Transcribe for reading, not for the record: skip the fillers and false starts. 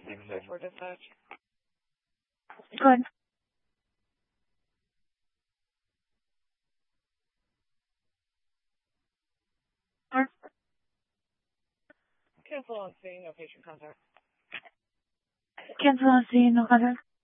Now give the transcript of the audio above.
604 dispatch. Go ahead. Cancel on scene, no patient contact. Cancel on scene, no contact.